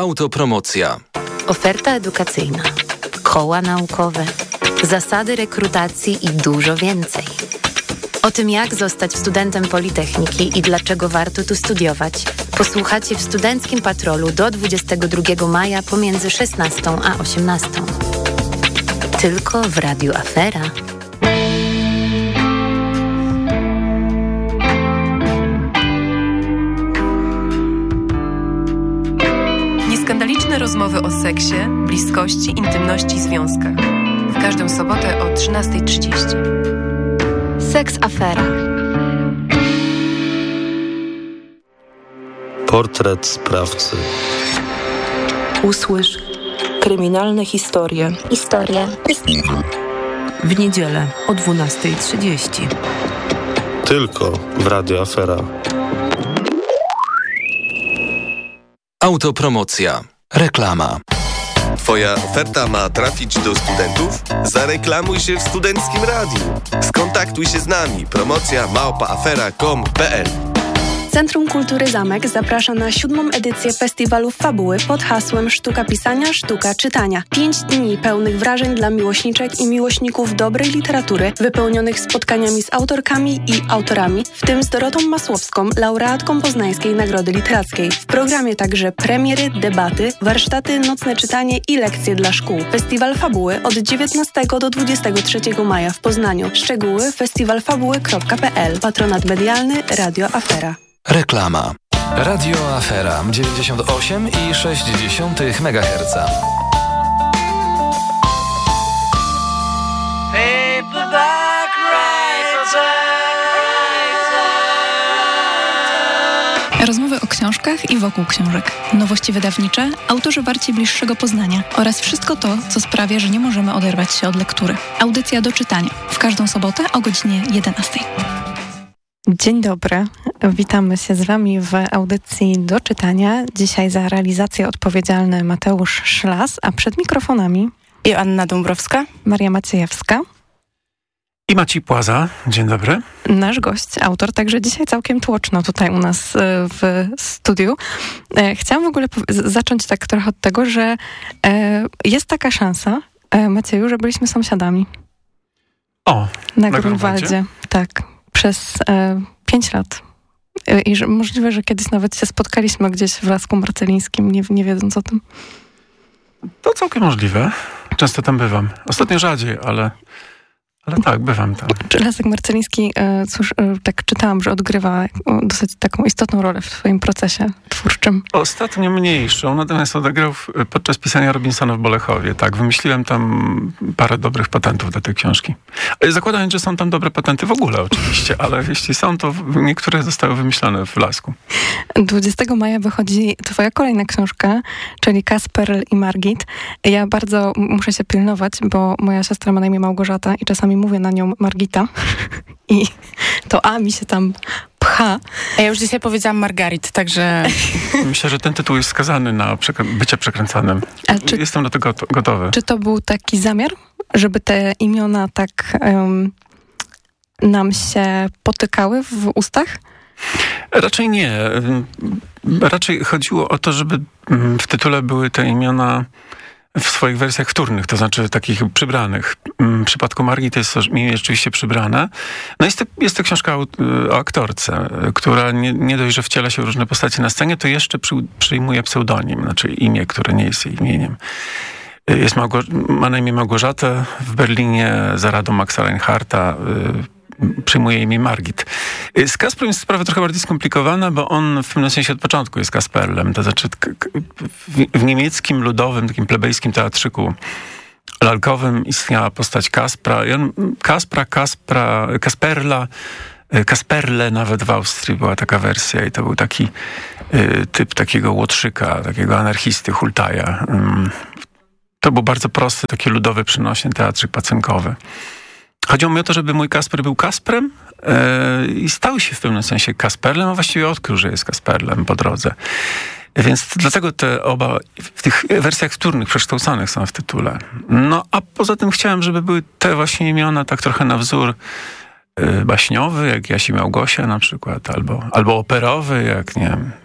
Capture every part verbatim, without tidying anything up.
Autopromocja. Oferta edukacyjna, koła naukowe, zasady rekrutacji i dużo więcej. O tym, jak zostać studentem Politechniki i dlaczego warto tu studiować, posłuchacie w Studenckim Patrolu do dwudziestego drugiego maja pomiędzy szesnastą a osiemnastą. Tylko w Radiu Afera. Nieskandaliczne rozmowy o seksie, bliskości, intymności i związkach. W każdą sobotę o trzynasta trzydzieści. Seks Afera. Portret sprawcy. Usłysz kryminalne historie. Historie. W niedzielę o dwunasta trzydzieści. Tylko w Radio Afera. Autopromocja. Reklama. Twoja oferta ma trafić do studentów? Zareklamuj się w Studenckim Radiu. Skontaktuj się z nami. Promocja małpa afera kropka com kropka p l. Centrum Kultury Zamek zaprasza na siódmą edycję festiwalu Fabuły pod hasłem Sztuka pisania, sztuka czytania. Pięć dni pełnych wrażeń dla miłośniczek i miłośników dobrej literatury, wypełnionych spotkaniami z autorkami i autorami, w tym z Dorotą Masłowską, laureatką Poznańskiej Nagrody Literackiej. W programie także premiery, debaty, warsztaty, nocne czytanie i lekcje dla szkół. Festiwal Fabuły od dziewiętnastego do dwudziestego trzeciego maja w Poznaniu. Szczegóły festiwal fabuły kropka p l. Patronat medialny Radio Afera. Reklama. Radio Afera dziewięćdziesiąt osiem i sześć dziesiątych megaherca. Rozmowy o książkach i wokół książek. Nowości wydawnicze, autorzy warci bliższego poznania oraz wszystko to, co sprawia, że nie możemy oderwać się od lektury. Audycja do czytania. W każdą sobotę o godzinie jedenastej. Dzień dobry, witamy się z Wami w audycji do czytania. Dzisiaj za realizację odpowiedzialny Mateusz Szlas, a przed mikrofonami Joanna Dąbrowska, Maria Maciejewska i Maciej Płaza. Dzień dobry. Nasz gość, autor, także dzisiaj całkiem tłoczno tutaj u nas w studiu. Chciałam w ogóle zacząć tak trochę od tego, że jest taka szansa, Macieju, że byliśmy sąsiadami. O, na Grunwaldzie. Tak. Przez e, pięć lat. E, I że możliwe, że kiedyś nawet się spotkaliśmy gdzieś w Lasku Marcelińskim, nie, nie wiedząc o tym. To całkiem możliwe. Często tam bywam. Ostatnio rzadziej, ale, ale tak, bywam tam. Czy Lasek Marceliński, e, cóż, e, tak czytałam, że odgrywa dosyć taką istotną rolę w twoim procesie twórczym. Ostatnio mniejszą, natomiast odegrał w, podczas pisania Robinsona w Bolechowie. Tak, wymyśliłem tam parę dobrych patentów do tej książki. Zakładając, że są tam dobre patenty w ogóle oczywiście, ale jeśli są, to niektóre zostały wymyślone w Lasku. dwudziestego maja wychodzi twoja kolejna książka, czyli Kasperl i Margit. Ja bardzo muszę się pilnować, bo moja siostra ma na imię Małgorzata i czasami mówię na nią Margita i to A mi się tam pcha. A ja już dzisiaj powiedziałam Margarit, także... Myślę, że ten tytuł jest skazany na przekr- bycie przekręcanym. Czy, Jestem do tego gotowy. Czy to był taki zamiar, żeby te imiona tak um, nam się potykały w ustach? Raczej nie. Raczej chodziło o to, żeby w tytule były te imiona w swoich wersjach wtórnych, to znaczy takich przybranych. W przypadku Margit jest to imię rzeczywiście przybrane. No jest to, jest to książka o, o aktorce, która nie, nie dość, że wciela się w różne postacie na scenie, to jeszcze przy, przyjmuje pseudonim, znaczy imię, które nie jest jej imieniem. Jest Małgo- ma na imię Małgorzatę. W Berlinie za radą Maxa Reinhardta y, przyjmuje imię Margit. Z Kasprem jest sprawa trochę bardziej skomplikowana, bo on w pewnym sensie od początku jest Kasperlem. To znaczy k- k- w, w niemieckim ludowym, takim plebejskim teatrzyku lalkowym istniała postać Kaspra. I on, Kaspra, Kaspra, Kasperla, Kasperle nawet w Austrii była taka wersja i to był taki y, typ takiego łotrzyka, takiego anarchisty, hultaja. Ym, To był bardzo prosty, taki ludowy, przynośny teatrzyk pacynkowy. Chodziło mi o to, żeby mój Kasper był Kasprem yy, i stał się w pewnym sensie Kasperlem, a właściwie odkrył, że jest Kasperlem po drodze. Więc dlatego te oba w tych wersjach wtórnych przekształcanych są w tytule. No a poza tym chciałem, żeby były te właśnie imiona tak trochę na wzór yy, baśniowy, jak Jasi Małgosia na przykład, albo, albo operowy, jak nie wiem,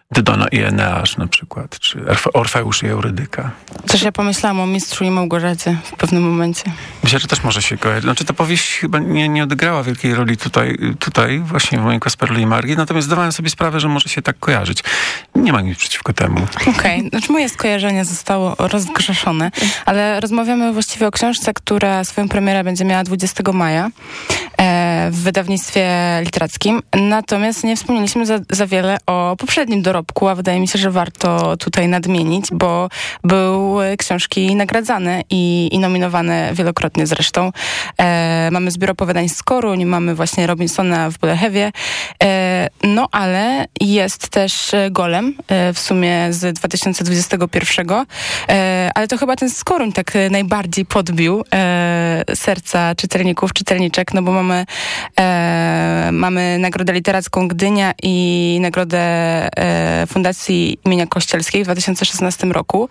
Dydona i Eneasz na przykład, czy Orfeusz i Eurydyka. Też ja pomyślałam o Mistrzu i Małgorzacie w pewnym momencie. Myślę, że też może się kojarzyć. Znaczy ta powieść chyba nie, nie odegrała wielkiej roli tutaj, tutaj właśnie w moim Kasperlu i Margit, natomiast zdawałem sobie sprawę, że może się tak kojarzyć. Nie ma nic przeciwko temu. Okej, okay. Znaczy moje skojarzenie zostało rozgrzeszone, ale rozmawiamy właściwie o książce, która swoją premierę będzie miała dwudziestego maja e, w wydawnictwie literackim. Natomiast nie wspomnieliśmy za, za wiele o poprzednim dorobku, a wydaje mi się, że warto tutaj nadmienić, bo były książki nagradzane i, i nominowane wielokrotnie zresztą. E, mamy zbiór opowiadań z Koruń, mamy właśnie Robinsona w Bolechewie, e, no ale jest też Golem, e, w sumie z dwa tysiące dwudziestego pierwszego, e, ale to chyba ten z Koruń tak najbardziej podbił e, serca czytelników, czytelniczek, no bo mamy, e, mamy Nagrodę Literacką Gdynia i Nagrodę e, Fundacji imienia Kościelskiej w dwa tysiące szesnastym roku.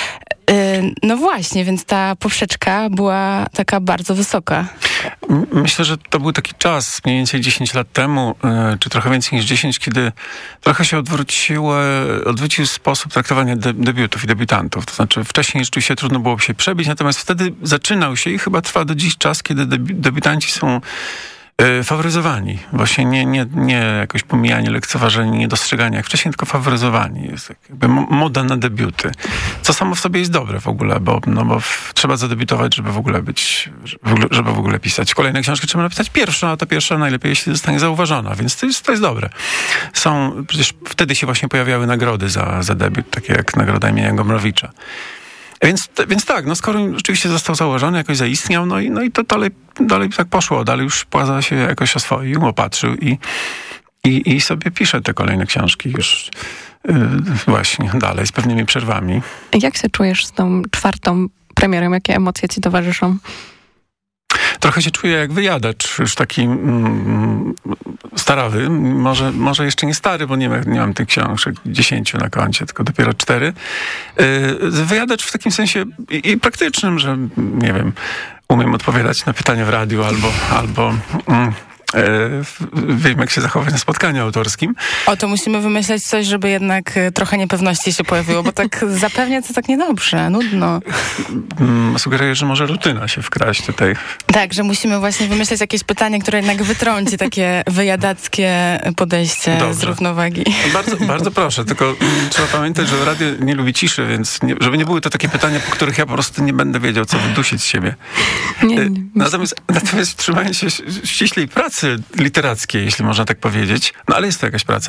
No właśnie, więc ta poprzeczka była taka bardzo wysoka. Myślę, że to był taki czas, mniej więcej dziesięć lat temu, czy trochę więcej niż dziesięć, kiedy trochę się odwróciło, odwrócił sposób traktowania de- debiutów i debiutantów. To znaczy wcześniej rzeczywiście trudno było się przebić, natomiast wtedy zaczynał się i chyba trwa do dziś czas, kiedy debi- debiutanci są faworyzowani. Właśnie nie, nie, nie jakoś pomijanie, lekceważenie, niedostrzeganie jak wcześniej, tylko faworyzowani. Jest jakby moda na debiuty. Co samo w sobie jest dobre w ogóle, bo, no bo w, trzeba zadebiutować, żeby w ogóle być, żeby, żeby w ogóle pisać. Kolejne książki trzeba napisać pierwszą, a ta pierwsza najlepiej, jeśli zostanie zauważona, więc to jest, to jest dobre. Są, przecież wtedy się właśnie pojawiały nagrody za, za debiut, takie jak Nagroda imienia Gombrowicza. Więc, więc tak, no skoro rzeczywiście został założony, jakoś zaistniał, no i, no i to dalej, dalej tak poszło. Dalej już Płaza się jakoś oswoił, opatrzył i, i, i sobie pisze te kolejne książki już yy, właśnie dalej, z pewnymi przerwami. Jak się czujesz z tą czwartą premierą? Jakie emocje ci towarzyszą? Trochę się czuję jak wyjadacz, już taki mm, starawy, może, może jeszcze nie stary, bo nie, ma, nie mam tych książek dziesięciu na koncie, tylko dopiero cztery. Yy, wyjadacz w takim sensie i, i praktycznym, że nie wiem, umiem odpowiadać na pytania w radiu albo, albo mm, wiem, jak się zachować na spotkaniu autorskim. O, to musimy wymyśleć coś, żeby jednak trochę niepewności się pojawiło, bo tak zapewne to tak niedobrze, nudno. Sugeruję, że może rutyna się wkraść tutaj. Tak, że musimy właśnie wymyśleć jakieś pytanie, które jednak wytrąci takie wyjadackie podejście Dobrze. z równowagi. Bardzo, bardzo proszę, tylko trzeba pamiętać, że radio nie lubi ciszy, więc nie, żeby nie były to takie pytania, po których ja po prostu nie będę wiedział, co wydusić z siebie. Nie, nie, natomiast, natomiast trzymając się ściślej pracy literackiej, jeśli można tak powiedzieć, no ale jest to jakaś praca,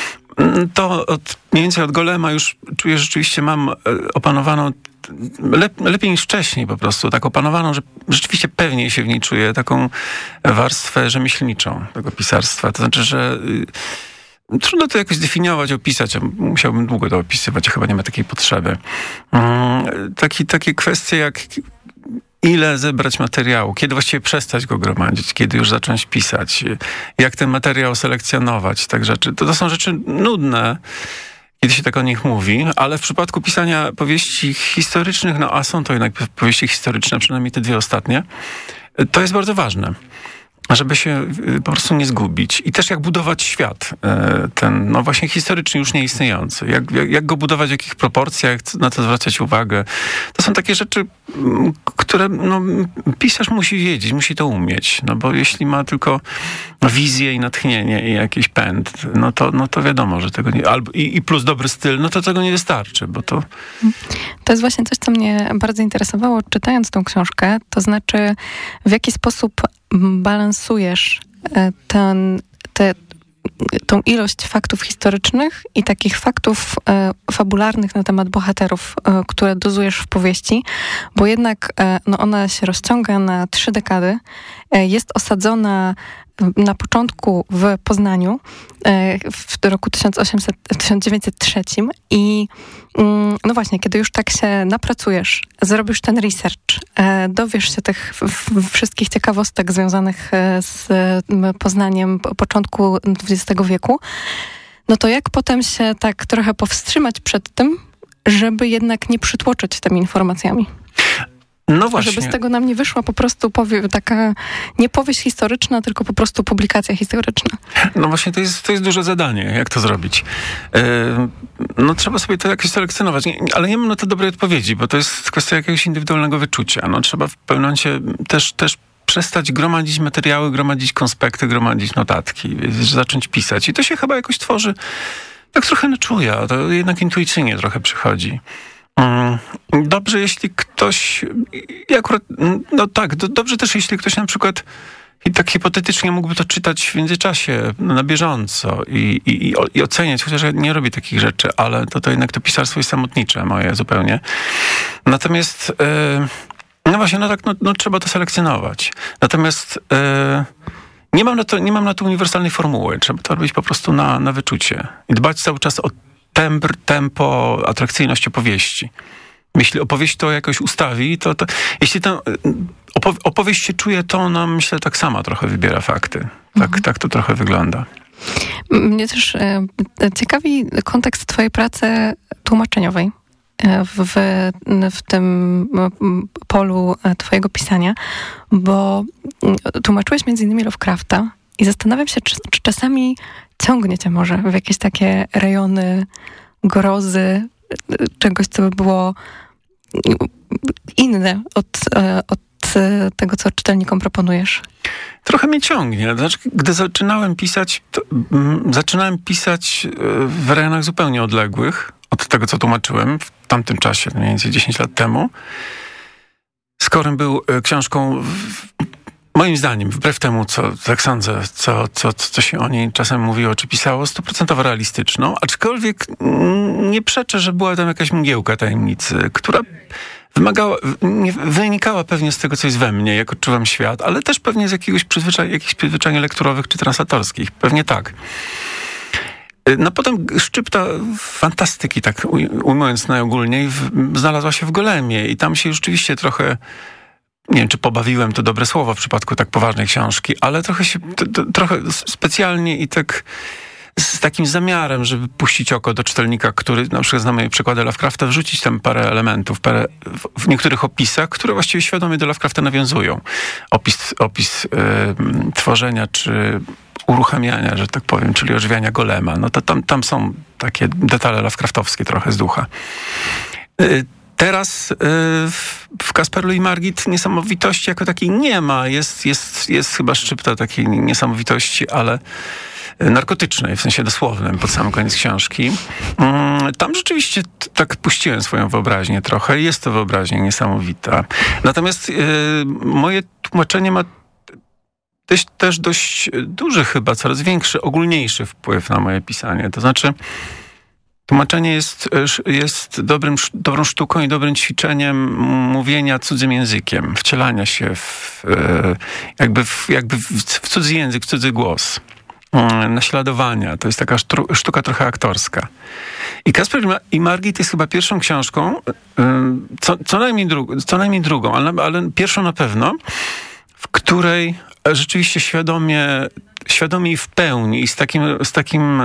to od, mniej więcej od Golema już czuję, że rzeczywiście mam opanowaną lep, lepiej niż wcześniej po prostu, tak opanowaną, że rzeczywiście pewniej się w niej czuję, taką warstwę rzemieślniczą tego pisarstwa. To znaczy, że y, trudno to jakoś zdefiniować, opisać. Ja musiałbym długo to opisywać, a chyba nie ma takiej potrzeby. Mm, taki, takie kwestie jak ile zebrać materiału, kiedy właściwie przestać go gromadzić, kiedy już zacząć pisać, jak ten materiał selekcjonować, tak rzeczy. To, to są rzeczy nudne, kiedy się tak o nich mówi, ale w przypadku pisania powieści historycznych, no a są to jednak powieści historyczne, przynajmniej te dwie ostatnie, to jest bardzo ważne, żeby się po prostu nie zgubić. I też jak budować świat, ten, no właśnie historyczny, już nieistniejący. Jak, jak, jak go budować, w jakich proporcjach, na to zwracać uwagę. To są takie rzeczy, które no, pisarz musi wiedzieć, musi to umieć. No bo jeśli ma tylko wizję i natchnienie i jakiś pęd, no to, no to wiadomo, że tego nie... Albo, i, i plus dobry styl, no to tego nie wystarczy, bo to... To jest właśnie coś, co mnie bardzo interesowało, czytając tą książkę. To znaczy, w jaki sposób balansujesz ten, te, tą ilość faktów historycznych i takich faktów e, fabularnych na temat bohaterów, e, które dozujesz w powieści, bo jednak e, no ona się rozciąga na trzy dekady, e, jest osadzona na początku w Poznaniu w roku tysiąc dziewięćset trzy i no właśnie, kiedy już tak się napracujesz, zrobisz ten research, dowiesz się tych wszystkich ciekawostek związanych z Poznaniem początku dwudziestego wieku, no to jak potem się tak trochę powstrzymać przed tym, żeby jednak nie przytłoczyć tymi informacjami? No właśnie. Żeby z tego nam nie wyszła po prostu powie, taka nie powieść historyczna, tylko po prostu publikacja historyczna. No właśnie, to jest, to jest duże zadanie, jak to zrobić. Yy, no trzeba sobie to jakoś selekcjonować, nie, ale nie mam na to dobrej odpowiedzi, bo to jest kwestia jakiegoś indywidualnego wyczucia. No trzeba w pewnym momencie też, też przestać gromadzić materiały, gromadzić konspekty, gromadzić notatki, zacząć pisać. I to się chyba jakoś tworzy, tak trochę na czuja, to jednak intuicyjnie trochę przychodzi. Dobrze, jeśli ktoś, akurat, no tak, do, dobrze też, jeśli ktoś na przykład i tak hipotetycznie mógłby to czytać w międzyczasie, na bieżąco i, i, i oceniać, chociaż ja nie robię takich rzeczy, ale to, to jednak to pisarstwo jest samotnicze moje zupełnie. Natomiast, yy, no właśnie, no tak, no, no trzeba to selekcjonować. Natomiast yy, nie mam na to, nie mam na to uniwersalnej formuły. Trzeba to robić po prostu na, na wyczucie i dbać cały czas o tembr, tempo, atrakcyjność opowieści. Jeśli opowieść to jakoś ustawi, to, to jeśli to opow- opowieść się czuje, to ona, myślę, tak sama trochę wybiera fakty. Tak, mhm. tak to trochę wygląda. Mnie też e, ciekawi kontekst twojej pracy tłumaczeniowej w, w tym polu twojego pisania, bo tłumaczyłeś między innymi Lovecrafta i zastanawiam się, czy, czy czasami ciągnie cię może w jakieś takie rejony grozy, czegoś, co by było inne od, od tego, co czytelnikom proponujesz? Trochę mnie ciągnie. Znaczy, gdy zaczynałem pisać, to, mm, zaczynałem pisać w rejonach zupełnie odległych od tego, co tłumaczyłem w tamtym czasie, mniej więcej dziesięć lat temu. Skorym był książką, w, moim zdaniem, wbrew temu, co tak sądzę, co, co, co się o niej czasem mówiło, czy pisało, stuprocentowo realistyczną, aczkolwiek nie przeczę, że była tam jakaś mgiełka tajemnicy, która wymagała, nie, wynikała pewnie z tego, co jest we mnie, jak odczuwam świat, ale też pewnie z jakiegoś przyzwyczaj, jakichś przyzwyczajeń lekturowych czy translatorskich. Pewnie tak. No potem szczypta fantastyki, tak ujmując najogólniej, znalazła się w Golemie i tam się rzeczywiście trochę, nie wiem, czy pobawiłem, to dobre słowo w przypadku tak poważnej książki, ale trochę się, to, to, trochę specjalnie i tak z takim zamiarem, żeby puścić oko do czytelnika, który na przykład zna moje przykłady Lovecrafta, wrzucić tam parę elementów, parę, w, w niektórych opisach, które właściwie świadomie do Lovecrafta nawiązują. Opis, opis y, tworzenia czy uruchamiania, że tak powiem, czyli ożywiania golema. No to tam, tam są takie detale Lovecraftowskie trochę z ducha. Y, Teraz y, w Kasperlu i Margit niesamowitości jako takiej nie ma. Jest, jest, jest chyba szczypta takiej niesamowitości, ale narkotycznej, w sensie dosłownym, pod sam koniec książki. Mm, tam rzeczywiście t- tak puściłem swoją wyobraźnię trochę. Jest to wyobraźnia niesamowita. Natomiast y, moje tłumaczenie ma też, też dość duży chyba, coraz większy, ogólniejszy wpływ na moje pisanie. To znaczy tłumaczenie jest, jest dobrym, dobrą sztuką i dobrym ćwiczeniem mówienia cudzym językiem, wcielania się w, jakby, w, jakby w cudzy język, w cudzy głos, naśladowania. To jest taka sztuka trochę aktorska. I Kasper i Margit jest chyba pierwszą książką, co, co, najmniej, dru, co najmniej drugą, ale, ale pierwszą na pewno, w której rzeczywiście świadomie, świadomie i w pełni i z takim, z takim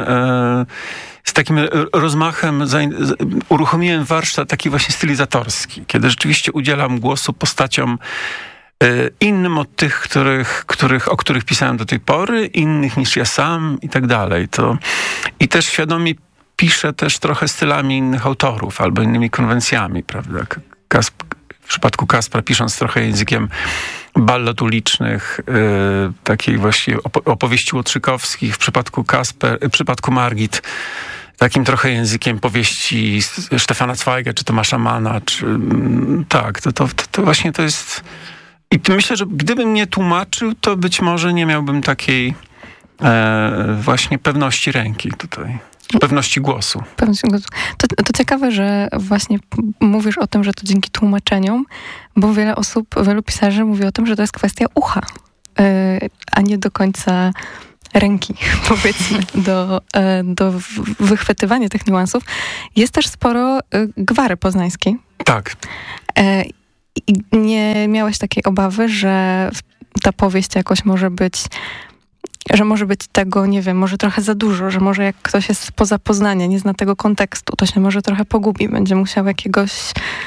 z takim rozmachem uruchomiłem warsztat taki właśnie stylizatorski, kiedy rzeczywiście udzielam głosu postaciom innym od tych, których, których, o których pisałem do tej pory, innych niż ja sam i tak dalej. To, i też świadomie piszę też trochę stylami innych autorów albo innymi konwencjami, prawda? Kasp, w przypadku Kaspra pisząc trochę językiem ballad ulicznych, yy, takich właśnie opowieści łotrzykowskich, w przypadku Kasper, w przypadku Margit takim trochę językiem powieści Stefana Zweiga, czy Tomasza Manna, czy mm, tak, to, to, to, to właśnie to jest. I myślę, że gdybym nie tłumaczył, to być może nie miałbym takiej e, właśnie pewności ręki tutaj. Pewności głosu. Pewności głosu. To, to ciekawe, że właśnie mówisz o tym, że to dzięki tłumaczeniom, bo wiele osób, wielu pisarzy mówi o tym, że to jest kwestia ucha, yy, a nie do końca ręki, powiedzmy, do, yy, do wychwytywania tych niuansów. Jest też sporo yy, gwary poznańskiej. Tak. Yy, I nie miałeś takiej obawy, że ta powieść jakoś może być, że może być tego, nie wiem, może trochę za dużo, że może jak ktoś jest spoza Poznania, nie zna tego kontekstu, to się może trochę pogubi, będzie musiał jakiegoś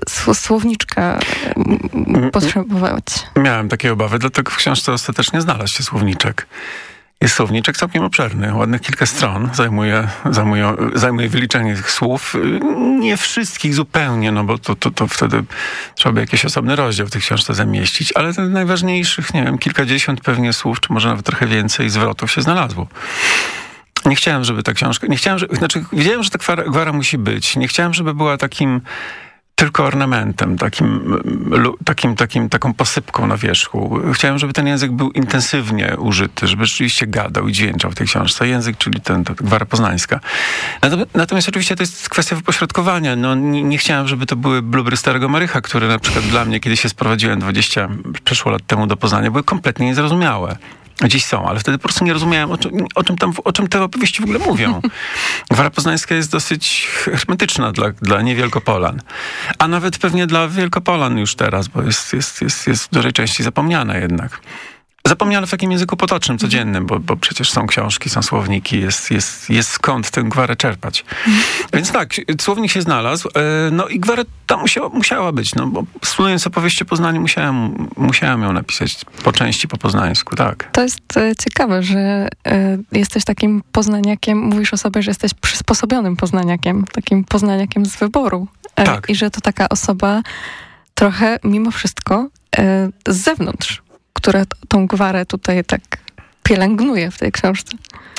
słowniczka potrzebować. Miałem takie obawy, dlatego w książce ostatecznie znalazł się słowniczek. Jest słowniczek całkiem obszerny, ładnych kilka stron, zajmuje, zajmuje, zajmuje wyliczenie tych słów. Nie wszystkich zupełnie, no bo to, to, to wtedy trzeba by jakiś osobny rozdział w tej książce zamieścić, ale tych najważniejszych, nie wiem, kilkadziesiąt pewnie słów, czy może nawet trochę więcej zwrotów się znalazło. Nie chciałem, żeby ta książka, nie chciałem, żeby, znaczy wiedziałem, że ta gwara, gwara musi być. Nie chciałem, żeby była takim tylko ornamentem, takim, takim, takim, taką posypką na wierzchu. Chciałem, żeby ten język był intensywnie użyty, żeby rzeczywiście gadał i dźwięczał w tej książce. Język, czyli ten, ta gwara poznańska. Natomiast, natomiast oczywiście to jest kwestia wypośrodkowania. No, nie, nie chciałem, żeby to były blubry Starego Marycha, które na przykład dla mnie, kiedy się sprowadziłem dwadzieścia przeszło lat temu do Poznania, były kompletnie niezrozumiałe. Dziś są, ale wtedy po prostu nie rozumiałem, o czym, o czym, tam, o czym te opowieści w ogóle mówią. Gwara poznańska jest dosyć hermetyczna dla, dla niewielkopolan. A nawet pewnie dla wielkopolan już teraz, bo jest, jest, jest, jest w dużej części zapomniana jednak. Zapomniane w takim języku potocznym, codziennym, bo, bo przecież są książki, są słowniki, jest, jest, jest skąd tę gwarę czerpać. Mhm. Więc tak, słownik się znalazł, no i gwara tam musiała, musiała być, no bo studiując opowieści o Poznaniu musiałem, musiałem ją napisać po części po poznańsku, tak. To jest ciekawe, że jesteś takim poznaniakiem, mówisz o sobie, że jesteś przysposobionym poznaniakiem, takim poznaniakiem z wyboru. Tak. I że to taka osoba trochę, mimo wszystko, z zewnątrz, która tą gwarę tutaj tak pielęgnuje w tej książce.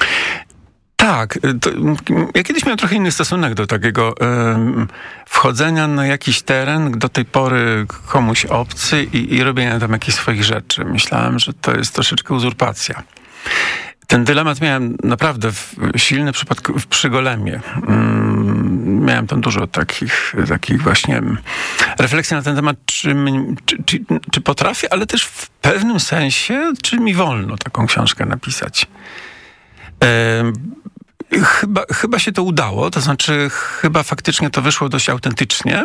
Tak. To, ja kiedyś miałem trochę inny stosunek do takiego um, wchodzenia na jakiś teren, do tej pory komuś obcy i, i robienia tam jakichś swoich rzeczy. Myślałem, że to jest troszeczkę uzurpacja. Ten dylemat miałem naprawdę w, silny w przypadku w przy Golemie. Mm, miałem tam dużo takich, takich właśnie refleksji na ten temat, czy, czy, czy, czy potrafię, ale też w pewnym sensie, czy mi wolno taką książkę napisać. E, chyba, chyba się to udało, to znaczy chyba faktycznie to wyszło dość autentycznie,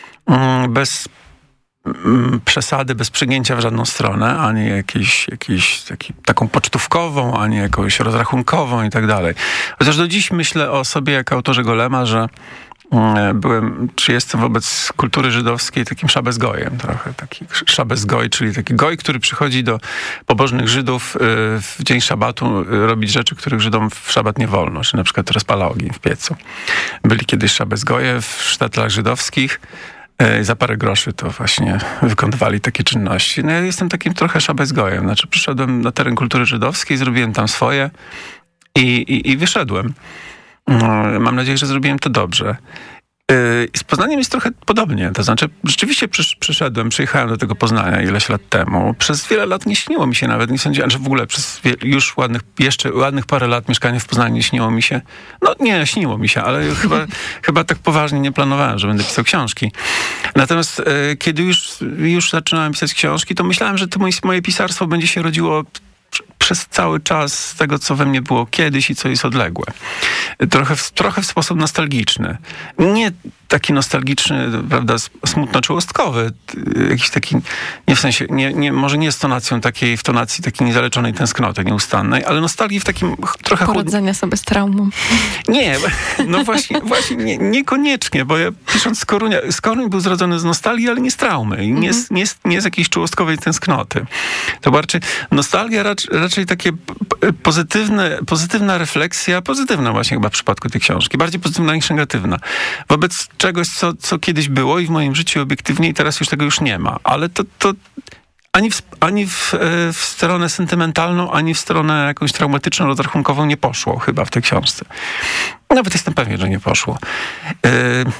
bez przesady, bez przygięcia w żadną stronę, ani jakiejś, jakiejś taki, taką pocztówkową, ani jakąś rozrachunkową i tak dalej. Chociaż do dziś myślę o sobie jako autorze Golema, że byłem, czy jestem wobec kultury żydowskiej takim szabezgojem trochę. Taki szabezgoj, czyli taki goj, który przychodzi do pobożnych Żydów w dzień szabatu robić rzeczy, których Żydom w szabat nie wolno, czy na przykład rozpala ogień w piecu. Byli kiedyś szabezgoje w sztatlach żydowskich. Za parę groszy to właśnie wykonywali takie czynności. No ja jestem takim trochę szabezgojem. Znaczy przyszedłem na teren kultury żydowskiej, zrobiłem tam swoje i, i, i wyszedłem. Mam nadzieję, że zrobiłem to dobrze. Z Poznaniem jest trochę podobnie. To znaczy rzeczywiście przysz, przyszedłem, przyjechałem do tego Poznania ileś lat temu. Przez wiele lat nie śniło mi się nawet, nie sądziłem, że w ogóle przez wie, już ładnych, jeszcze ładnych parę lat mieszkania w Poznaniu nie śniło mi się. No nie, śniło mi się, ale chyba, chyba tak poważnie nie planowałem, że będę pisał książki. Natomiast e, kiedy już, już zaczynałem pisać książki, to myślałem, że to moje, moje pisarstwo będzie się rodziło przez cały czas tego, co we mnie było kiedyś i co jest odległe. Trochę w, trochę w sposób nostalgiczny. Nie taki nostalgiczny, prawda, smutno-czułostkowy, jakiś taki, nie w sensie, nie, nie, może nie z tonacją takiej, w tonacji takiej niezaleczonej tęsknoty, nieustannej, ale nostalgii w takim trochę... Poradzenia chłod... sobie z traumą. Nie, no właśnie, właśnie nie, niekoniecznie, bo ja pisząc Skorunia, Skoruń był zrodzony z nostalgii, ale nie z traumy i nie, mm-hmm. nie, nie z jakiejś czułostkowej tęsknoty. To była raczej nostalgia, raczej, raczej takie pozytywne, pozytywna refleksja, pozytywna właśnie chyba w przypadku tej książki, bardziej pozytywna niż negatywna. Wobec czegoś, co, co kiedyś było i w moim życiu obiektywnie i teraz już tego już nie ma. Ale to, to ani, w, ani w, w stronę sentymentalną, ani w stronę jakąś traumatyczną, rozrachunkową nie poszło chyba w tej książce. Nawet jestem pewien, że nie poszło. Yy,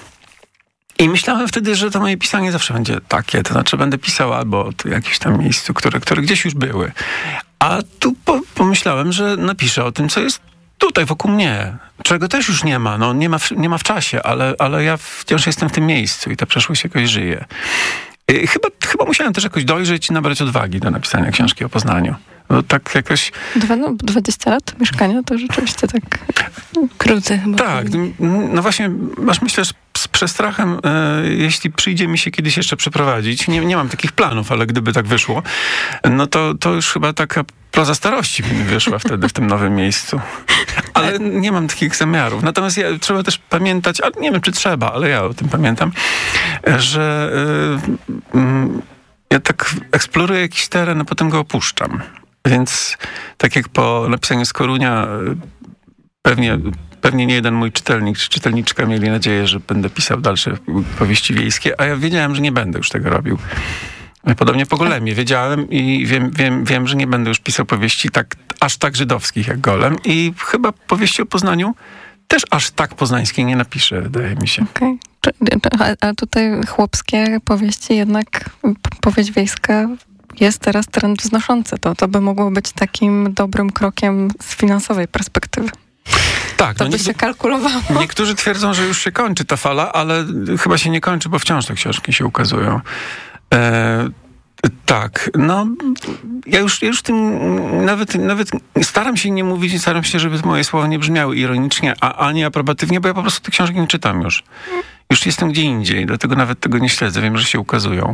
I myślałem wtedy, że to moje pisanie zawsze będzie takie. To znaczy będę pisał albo w jakimś tam miejscu, które, które gdzieś już były. A tu po, pomyślałem, że napiszę o tym, co jest tutaj, wokół mnie, czego też już nie ma, no nie ma w, nie ma w czasie, ale, ale ja wciąż jestem w tym miejscu i ta przeszłość jakoś żyje. I chyba, chyba musiałem też jakoś dojrzeć i nabrać odwagi do napisania książki o Poznaniu. Bo tak jakoś... Dwa, no, dwadzieścia lat mieszkania to rzeczywiście tak krótko. Tak, no właśnie, aż myślę, że z przestrachem, e, jeśli przyjdzie mi się kiedyś jeszcze przeprowadzić, nie, nie mam takich planów, ale gdyby tak wyszło, no to, to już chyba taka proza starości mi wyszła wtedy w tym nowym miejscu. Ale nie mam takich zamiarów. Natomiast ja, trzeba też pamiętać, ale nie wiem, czy trzeba, ale ja o tym pamiętam, że y, y, ja tak eksploruję jakiś teren, a potem go opuszczam. Więc tak jak po napisaniu Skorunia pewnie, pewnie nie jeden mój czytelnik czy czytelniczka mieli nadzieję, że będę pisał dalsze powieści wiejskie, a ja wiedziałem, że nie będę już tego robił. Podobnie po Golemie. Wiedziałem i wiem, wiem, wiem, że nie będę już pisał powieści tak, aż tak żydowskich jak Golem i chyba powieści o Poznaniu też aż tak poznańskiej nie napiszę, wydaje mi się. Okej. Okay. A, a tutaj chłopskie powieści jednak, powieść wiejska jest teraz trend wznoszący. To, to by mogło być takim dobrym krokiem z finansowej perspektywy. Tak, to no by nie, się kalkulowało. Niektórzy twierdzą, że już się kończy ta fala, ale chyba się nie kończy, bo wciąż te książki się ukazują. E, tak, no ja już, ja już tym nawet, nawet staram się nie mówić i staram się, żeby moje słowa nie brzmiały ironicznie, a ani aprobatywnie, bo ja po prostu te książki nie czytam już. Już jestem gdzie indziej, dlatego nawet tego nie śledzę. Wiem, że się ukazują.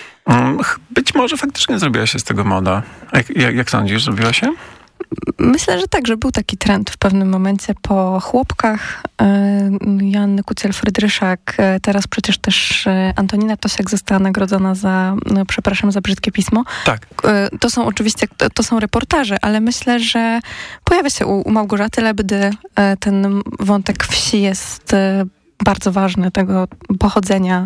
Być może faktycznie zrobiła się z tego moda. Jak, jak, jak sądzisz, zrobiła się? Myślę, że tak, że był taki trend w pewnym momencie po chłopkach. Joanny Kuciel-Frydryszak, teraz przecież też Antonina Tosiak została nagrodzona za, no, przepraszam, za brzydkie pismo. Tak. To są oczywiście, to są reportaże, ale myślę, że pojawia się u, u Małgorzaty Lebdy ten wątek wsi jest bardzo ważny, tego pochodzenia.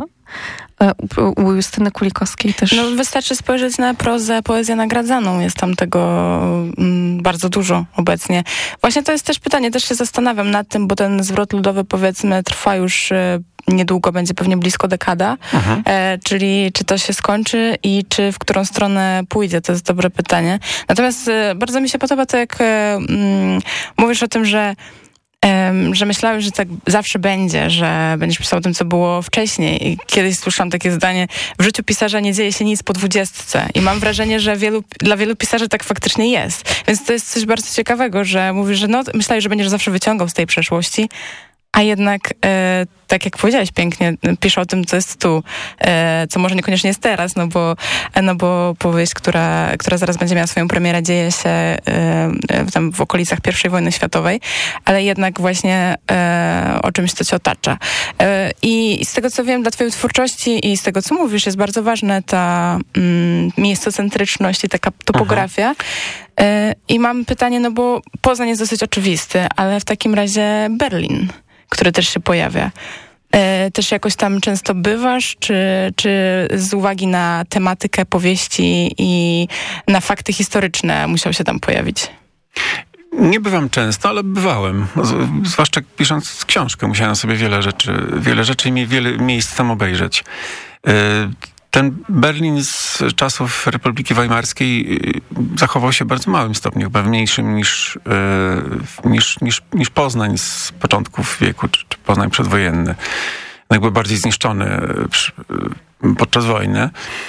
U Justyny Kulikowskiej też. No wystarczy spojrzeć na prozę, poezję nagradzaną. Jest tam tego mm, bardzo dużo obecnie. Właśnie to jest też pytanie, też się zastanawiam nad tym, bo ten zwrot ludowy, powiedzmy, trwa już e, niedługo, będzie pewnie blisko dekada. Mhm. E, czyli czy to się skończy i czy w którą stronę pójdzie? To jest dobre pytanie. Natomiast e, bardzo mi się podoba to, jak e, mm, mówisz o tym, że Um, że myślałem, że tak zawsze będzie, że będziesz pisał o tym, co było wcześniej. I kiedyś słyszałam takie zdanie, w życiu pisarza nie dzieje się nic po dwudziestce. I mam wrażenie, że wielu, dla wielu pisarzy tak faktycznie jest. Więc to jest coś bardzo ciekawego, że mówisz, że no, myślałeś, że będziesz zawsze wyciągał z tej przeszłości, a jednak, e, tak jak powiedziałeś pięknie, pisze o tym, co jest tu, e, co może niekoniecznie jest teraz, no bo, no bo powieść, która, która zaraz będzie miała swoją premierę, dzieje się e, tam w okolicach pierwszej wojny światowej, ale jednak właśnie e, o czymś, co cię otacza. E, I z tego, co wiem, dla twojej twórczości i z tego, co mówisz, jest bardzo ważna ta mm, miejscocentryczność i taka topografia. E, I mam pytanie, no bo Poznań jest dosyć oczywisty, ale w takim razie Berlin, który też się pojawia. E, też jakoś tam często bywasz, czy, czy z uwagi na tematykę powieści i na fakty historyczne musiał się tam pojawić? Nie bywam często, ale bywałem. Z, zwłaszcza pisząc książkę, musiałem sobie wiele rzeczy, wiele rzeczy i wiele miejsc tam obejrzeć. E, Ten Berlin z czasów Republiki Weimarskiej zachował się w bardzo małym stopniu, chyba mniejszym niż, niż, niż, niż Poznań z początków wieku, czy, czy Poznań przedwojenny. Jakby bardziej zniszczony podczas wojny.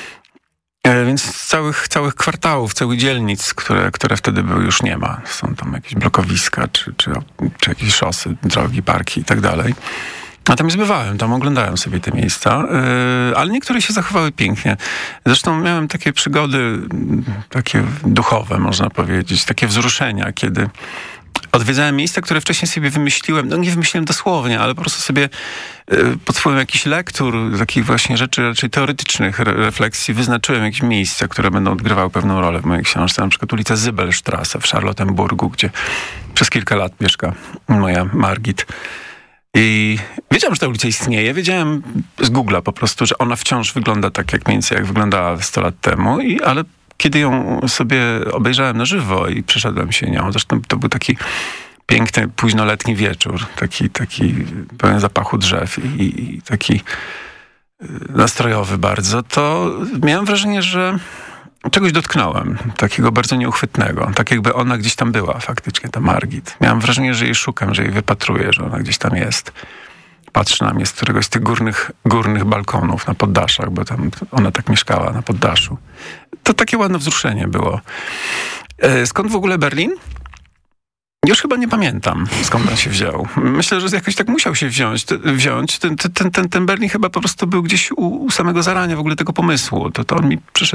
Więc całych, całych kwartałów, całych dzielnic, które, które wtedy były, już nie ma. Są tam jakieś blokowiska, czy, czy, czy jakieś szosy, drogi, parki i tak dalej. Natomiast bywałem tam, oglądałem sobie te miejsca, yy, ale niektóre się zachowały pięknie. Zresztą miałem takie przygody, takie duchowe, można powiedzieć, takie wzruszenia, kiedy odwiedzałem miejsca, które wcześniej sobie wymyśliłem, no nie wymyśliłem dosłownie, ale po prostu sobie yy, pod wpływem jakichś lektur, takich właśnie rzeczy raczej teoretycznych, re- refleksji, wyznaczyłem jakieś miejsca, które będą odgrywały pewną rolę w mojej książce. Na przykład ulica Zybelstrasse w Charlottenburgu, gdzie przez kilka lat mieszka moja Margit. I wiedziałem, że ta ulica istnieje. Wiedziałem z Google'a po prostu, że ona wciąż wygląda tak, jak mniej więcej jak wyglądała sto lat temu. I, ale kiedy ją sobie obejrzałem na żywo i przeszedłem się nią, zresztą to był taki piękny, późnoletni wieczór, taki, taki pełen zapachu drzew i, i taki nastrojowy bardzo, to miałem wrażenie, że czegoś dotknąłem, takiego bardzo nieuchwytnego. Tak jakby ona gdzieś tam była faktycznie, ta Margit. Miałem wrażenie, że jej szukam, że jej wypatruję, że ona gdzieś tam jest. Patrzy na mnie z któregoś z tych górnych, górnych balkonów na poddaszach, bo tam ona tak mieszkała na poddaszu. To takie ładne wzruszenie było. Skąd w ogóle Berlin? Już chyba nie pamiętam, skąd on się wziął. Myślę, że jakoś tak musiał się wziąć. wziąć. Ten, ten, ten, ten Berlin chyba po prostu był gdzieś u, u samego zarania w ogóle tego pomysłu. To, to on mi przyszedł